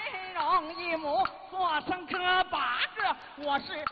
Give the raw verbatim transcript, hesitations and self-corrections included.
容一目，做生可八个，我是